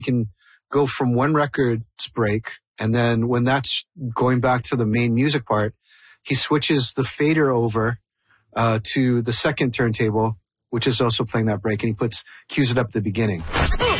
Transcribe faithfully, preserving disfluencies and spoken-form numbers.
You can go from one record's break, and then when that's going back to the main music part, he switches the fader over uh, to the second turntable, which is also playing that break, and he puts cues it up at the beginning.